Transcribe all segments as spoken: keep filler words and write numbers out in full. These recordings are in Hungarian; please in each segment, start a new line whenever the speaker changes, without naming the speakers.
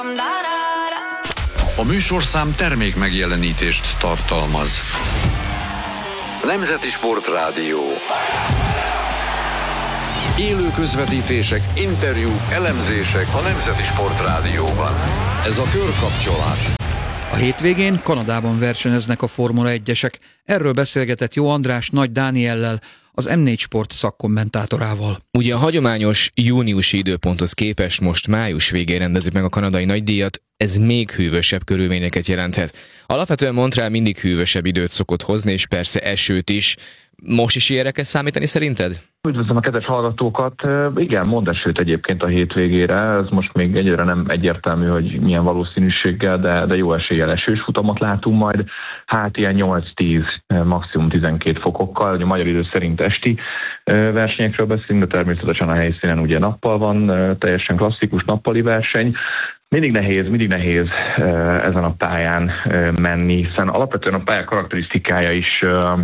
A műsorszám termék megjelenítést tartalmaz. Nemzeti Sportrádió. Élő közvetítések, interjúk, elemzések a Nemzeti Sportrádióban. Ez a körkapcsolás.
A hétvégén Kanadában versenyeznek a Formula egyesek. Erről beszélgetett Jó András Nagy Dániellel, az em négy Sport szakkommentátorával.
Ugye a hagyományos júniusi időponthoz képest most május végén rendezik meg a kanadai nagydíjat, ez még hűvösebb körülményeket jelenthet. Alapvetően Montreal mindig hűvösebb időt szokott hozni, és persze esőt is. Most is ilyenre kell számítani szerinted?
Üdvözlöm a kedves hallgatókat. Igen, mond esőt egyébként a hétvégére. Ez most még egyre nem egyértelmű, hogy milyen valószínűséggel, de, de jó eséllyel esős futamot látunk majd. Hát ilyen nyolc-tíz, maximum tizenkét fokokkal. A magyar idő szerint esti versenyekről beszélünk, de természetesen a helyszínen ugye nappal van, teljesen klasszikus nappali verseny. Mindig nehéz, mindig nehéz ezen a pályán menni, hiszen alapvetően a pálya karakterisztikája is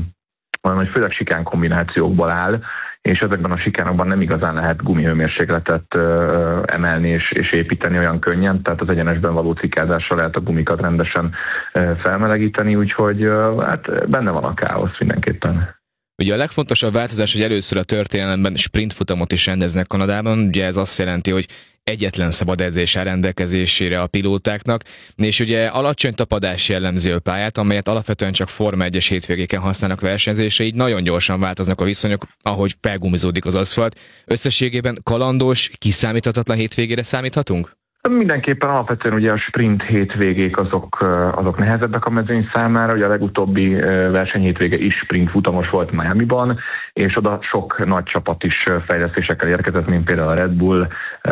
olyan, hogy főleg sikán kombinációkból áll, és ezekben a sikánokban nem igazán lehet gumihőmérsékletet ö, emelni és, és építeni olyan könnyen, tehát az egyenesben való cikázással lehet a gumikat rendesen ö, felmelegíteni, úgyhogy ö, hát benne van a káosz mindenképpen.
Ugye a legfontosabb változás, hogy először a történelemben sprintfutamot is rendeznek Kanadában, ugye ez azt jelenti, hogy egyetlen szabad edzés áll rendelkezésére a pilótáknak, és ugye alacsony tapadás jellemzi a pályát, amelyet alapvetően csak Forma egyes hétvégéken használnak versenyzésre, így nagyon gyorsan változnak a viszonyok, ahogy felgumizódik az aszfalt. Összességében kalandos, kiszámíthatatlan hétvégére számíthatunk?
Mindenképpen alapvetően ugye a sprint hétvégék azok, azok nehezebbek a mezőny számára, ugye a legutóbbi versenyhétvége is sprint futamos volt Miamiban, és oda sok nagy csapat is fejlesztésekkel érkezett, mint például a Red Bull,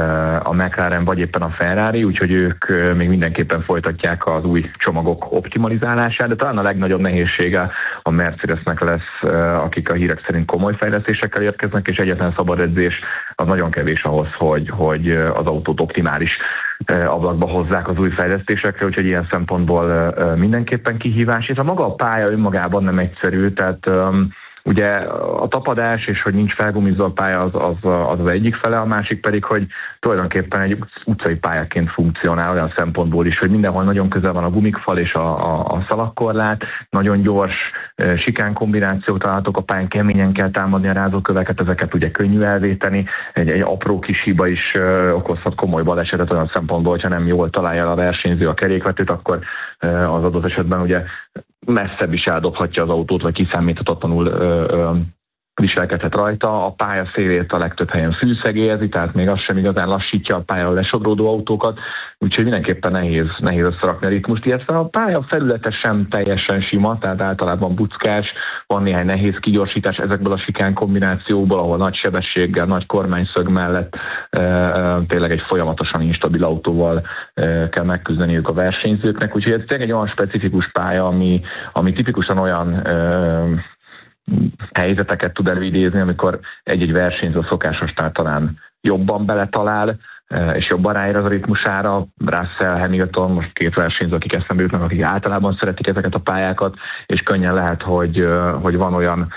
a McLaren vagy éppen a Ferrari, úgyhogy ők még mindenképpen folytatják az új csomagok optimalizálását, de talán a legnagyobb nehézsége a Mercedesnek lesz, akik a hírek szerint komoly fejlesztésekkel érkeznek, és egyetlen szabad edzés az nagyon kevés ahhoz, hogy, hogy az autót optimális ablakba hozzák az új fejlesztésekre, úgyhogy ilyen szempontból mindenképpen kihívás. És a maga a pálya önmagában nem egyszerű, tehát ugye a tapadás és hogy nincs felgumizva a pálya az az, az az egyik fele, a másik pedig, hogy tulajdonképpen egy utcai pályaként funkcionál olyan szempontból is, hogy mindenhol nagyon közel van a gumikfal és a, a, a szalagkorlát, nagyon gyors sikán kombinációk találhatók a pályán, keményen kell támadni a rázóköveket, ezeket ugye könnyű elvéteni, egy, egy apró kis hiba is okozhat komoly balesetet olyan szempontból, hogyha nem jól találja el a versenyző a kerékvetőt, akkor az adott esetben ugye messzebb is eldobhatja az autót, vagy kiszámíthatatlanul ö, ö, viselkedhet rajta. A pálya szélét a legtöbb helyen fűszegélyezi, tehát még az sem igazán lassítja a pályára lesodródó autókat, úgyhogy mindenképpen nehéz, nehéz összerakni a ritmust, illetve a pálya felülete sem teljesen sima, tehát általában buckás, van néhány nehéz kigyorsítás ezekből a sikán kombinációkból, ahol nagy sebességgel, nagy kormányszög mellett e, e, tényleg egy folyamatosan instabil autóval e, kell megküzdeniük a versenyzőknek, úgyhogy ez tényleg egy olyan specifikus pálya, ami, ami tipikusan olyan e, helyzeteket tud előidézni, amikor egy-egy versenyző a szokásosnál talán jobban beletalál, és jobban ráér az a ritmusára. Russell, Hamilton, most két versenyző, akik eszembe jutnak, akik általában szeretik ezeket a pályákat, és könnyen lehet, hogy, hogy van olyan,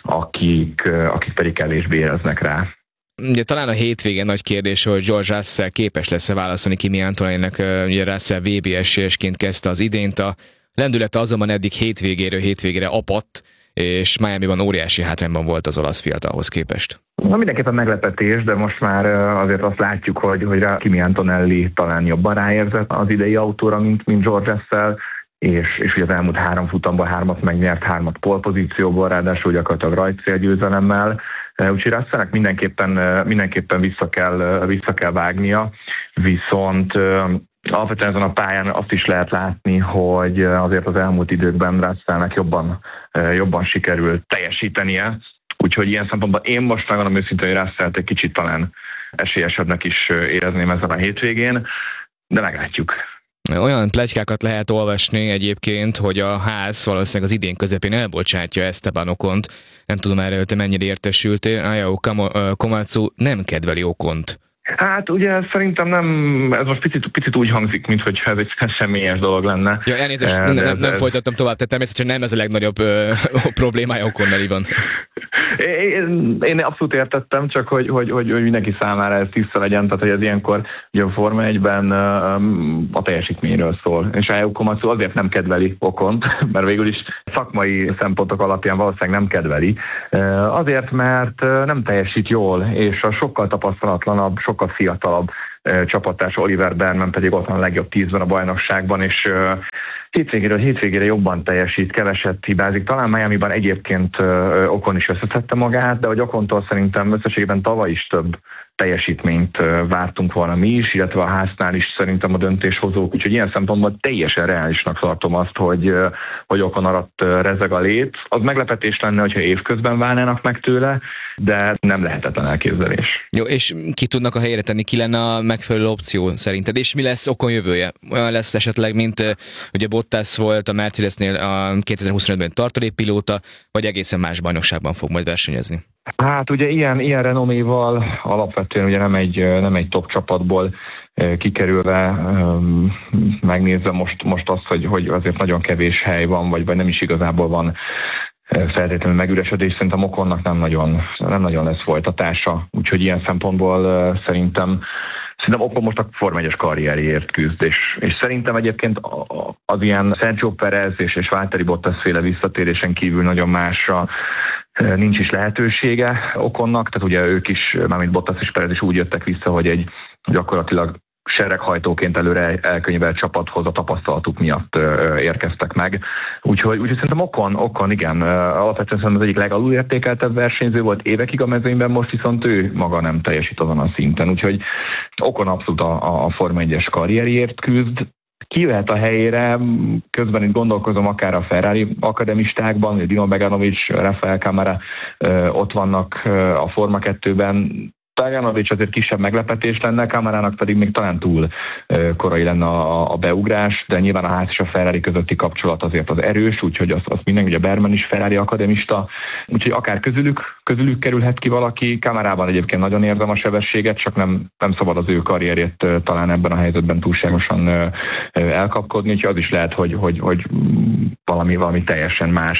akik, akik pedig kevésbé éreznek rá.
Ugye talán a hétvégén nagy kérdés, hogy George Russell képes lesz-e válaszolni Kimi Antoninnak, ugye Russell vé bé esélyesként kezdte az idényt, a lendülete azonban eddig hétvégéről hétvégére apadt, és Miamiban óriási hátrányban volt az olasz fiatalhoz képest.
Na, mindenképpen meglepetés, de most már azért azt látjuk, hogy, hogy Kimi Antonelli talán jobban ráérzett az idei autóra, mint, mint George Russell, és, és ugye az elmúlt három futamban hármat megnyert, hármat pole-pozícióból, ráadásul gyakorlatilag rajtcélgyőzelemmel. Úgyhogy Russellnek mindenképpen, mindenképpen vissza, kell, vissza kell vágnia, viszont alapvetően ezen a pályán azt is lehet látni, hogy azért az elmúlt időkben Russellnek jobban, jobban sikerült teljesítenie. Úgyhogy ilyen szempontból én most megmondom őszintén, hogy Russellt egy kicsit talán esélyesebbnek is érezném ezen a hétvégén, de meglátjuk.
Olyan pletykákat lehet olvasni egyébként, hogy a ház valószínűleg az idén közepén elbocsátja Esteban Ocont. Nem tudom erről, te mennyire értesültél. Ayao Komatsu nem kedveli Ocont.
Hát ugye szerintem nem, ez most picit, picit úgy hangzik, mintha ez egy személyes dolog lenne.
Ja, elnézést, nem, nem, nem folytattam tovább, tehát természetesen nem ez a legnagyobb ö, problémája Oconnelliban.
Én, én abszolút értettem, csak hogy, hogy, hogy, hogy mindenki számára ez tiszta legyen, tehát hogy ez ilyenkor ugye a Forma egyben a teljesítményről szól. És a Helmut Komatsu azért nem kedveli Ocont, mert végül is szakmai szempontok alapján valószínűleg nem kedveli. Azért, mert nem teljesít jól, és a sokkal tapasztalatlanabb, sokkal fiatalabb csapattárs Oliver Berman pedig ott van a legjobb tízben a bajnokságban, és hétvégéről hétvégére jobban teljesít, keveset hibázik. Talán Miamiban egyébként Ocon is összeszedte magát, de hogy Ocontól szerintem összességében tavaly is több teljesítményt vártunk volna mi is, illetve a háznál is szerintem a döntéshozók, úgyhogy ilyen szempontból teljesen reálisnak tartom azt, hogy, hogy Ocon alatt rezeg a lét. Az meglepetés lenne, hogyha évközben válnának meg tőle, de nem lehetetlen elképzelés.
Jó, és ki tudnak a helyére tenni, ki lenne a megfelelő opció szerinted? És mi lesz Ocon jövője? Olyan lesz esetleg, mint ugye Bottas volt a Mercedesnél a kétezer-huszonötben tartalékpilóta, vagy egészen más bajnokságban fog majd versenyezni?
Hát ugye ilyen, ilyen renoméval alapvetően ugye nem egy, nem egy top csapatból kikerülve, megnézve most, most azt, hogy, hogy azért nagyon kevés hely van, vagy, vagy nem is igazából van feltétlenül megüresedés, szerintem Oconnak nem nagyon, nem nagyon lesz folytatása, úgyhogy ilyen szempontból szerintem Szerintem Ocon most a Forma egyes karrierért küzd, és, és szerintem egyébként az ilyen Sergio Perez és, és Valtteri Bottas féle visszatérésen kívül nagyon másra nincs is lehetősége Oconnak, tehát ugye ők is, mármint Bottas és Perez is úgy jöttek vissza, hogy egy gyakorlatilag sereghajtóként előre elkönyvelt csapathoz a tapasztalatuk miatt érkeztek meg. Úgyhogy, úgyhogy szerintem Ocon, Ocon igen, alapvetően szerintem az egyik legalulértékeltebb versenyző volt évekig a mezőnyben, most viszont ő maga nem teljesít azon a szinten. Úgyhogy Ocon abszolút a, a Forma egyes karrierért küzd. Ki jöhet a helyére, közben itt gondolkozom akár a Ferrari akademistákban, Dino Beganovic, Rafael Camara ott vannak a Forma kettőben, Beganovic azért kisebb meglepetés lenne, Camarának pedig még talán túl korai lenne a, a beugrás, de nyilván a Haas és a Ferrari közötti kapcsolat azért az erős, úgyhogy azt, azt mindenki, ugye Berman is Ferrari akademista, úgyhogy akár közülük, közülük kerülhet ki valaki. Camarában egyébként nagyon érzem a sebességet, csak nem, nem szabad az ő karrierjét talán ebben a helyzetben túlságosan elkapkodni, úgyhogy az is lehet, hogy, hogy, hogy valami, valami teljesen más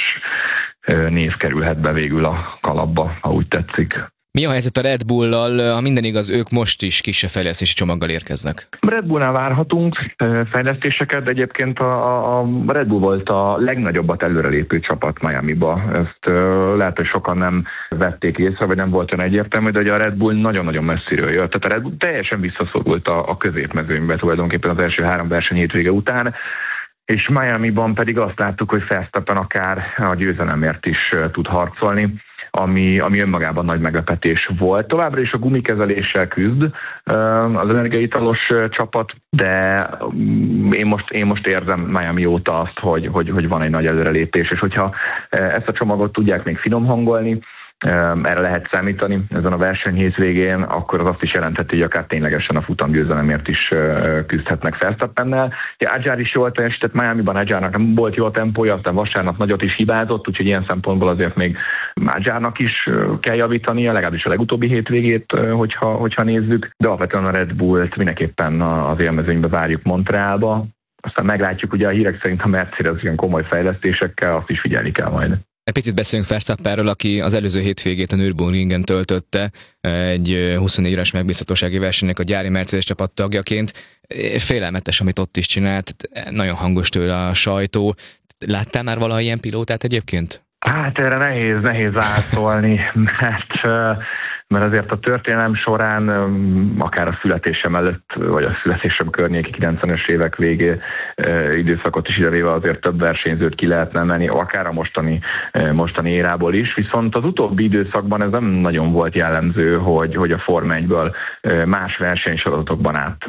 név kerülhet be végül a kalapba, ha úgy tetszik.
Mi a helyzet a Red Bull-lal? Ha minden igaz, ők most is kisebb fejlesztési csomaggal érkeznek.
Red Bullnál várhatunk fejlesztéseket, de egyébként a, a Red Bull volt a legnagyobbat előrelépő csapat Miamiba. Ezt lehet, hogy sokan nem vették észre, vagy nem volt olyan egyértelmű, de a Red Bull nagyon-nagyon messziről jött. Tehát a Red Bull teljesen visszaszorult a, a középmezőnybe tulajdonképpen az első három verseny hétvége után, és Miamiban pedig azt láttuk, hogy Verstappen akár a győzelemért is tud harcolni, ami, ami önmagában nagy meglepetés volt. Továbbra is a gumikezeléssel küzd az energiaitalos csapat, de én most, én most érzem Miami óta azt, hogy, hogy, hogy van egy nagy előrelépés, és hogyha ezt a csomagot tudják még finom hangolni, erre lehet számítani ezen a verseny hétvégén, akkor az azt is jelentheti, hogy akár ténylegesen a futamgyőzelemért is küzdhetnek Verstappennel. Adjar is jól teljesített, Miamiban Adjarnak nem volt jó a tempója, aztán vasárnap nagyot is hibázott, úgyhogy ilyen szempontból azért még Adjarnak is kell javítania, legalábbis a legutóbbi hétvégét, hogyha, hogyha nézzük, de alapvetően a Red Bullt mindenképpen az élmezőnybe várjuk Montrealba. Aztán meglátjuk, ugye a hírek szerint a Mercedes ilyen komoly fejlesztésekkel, azt is figyelni kell majd.
Egy picit beszélünk Verstappenről, aki az előző hétvégét a Nürburgringen töltötte egy huszonnégy órás megbízhatósági versenynek a gyári Mercedes csapat tagjaként. Félelmetes, amit ott is csinált, nagyon hangos tőle a sajtó. Láttál már valaha ilyen pilótát egyébként?
Hát erre nehéz, nehéz válaszolni, mert, mert azért a történelem során, akár a születésem előtt, vagy a születésem környéki kilencvenes évek végé időszakot is idevéve azért több versenyzőt ki lehetne menni, akár a mostani, mostani érából is, viszont az utóbbi időszakban ez nem nagyon volt jellemző, hogy, hogy a Forma egyből más versenysorozatokban át,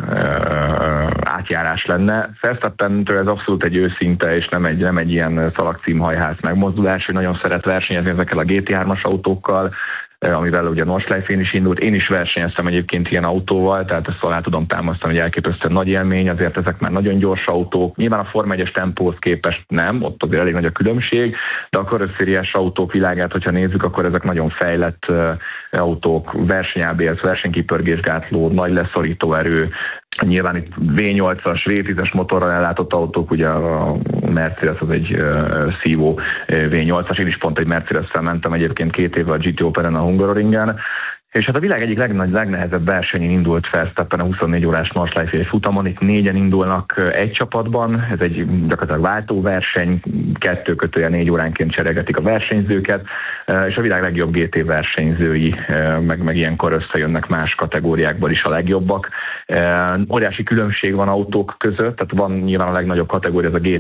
átjárás lenne. Verstappentől ez abszolút egy őszinte, és nem egy, nem egy ilyen szalagcímhajház megmozdulás, hogy nagyon szeret versenyezni ezekkel a gé té hármas autókkal, amivel ugye Nordschleife is indult. Én is versenyeztem egyébként ilyen autóval, tehát ezt alá tudom támasztani, hogy elképesztően nagy élmény, azért ezek már nagyon gyors autók. Nyilván a Forma egyes tempóhoz képest nem, ott azért elég nagy a különbség, de a karosszériás autók világát, hogyha nézzük, akkor ezek nagyon fejlett autók, versenyábéhez, versenykipörgésgátló, nagy leszorító erő, Nyilván itt vé nyolcas, vé tízes motorral ellátott autók, ugye a Mercedes az egy uh, szívó vé nyolcas, én is pont egy Mercedes-szel mentem egyébként két évvel a gé té Operen a Hungaroringen, és hát a világ egyik legnagy, legnehezebb versenyén indult Verstappen a huszonnégy órás Nordschleife futamon, itt négyen indulnak egy csapatban, ez egy gyakorlatilag váltóverseny, kettő kötője négy óránként cserégetik a versenyzőket, és a világ legjobb gé té versenyzői, meg, meg ilyenkor összejönnek más kategóriákból is a legjobbak. Óriási különbség van autók között, tehát van nyilván a legnagyobb kategória, ez a gé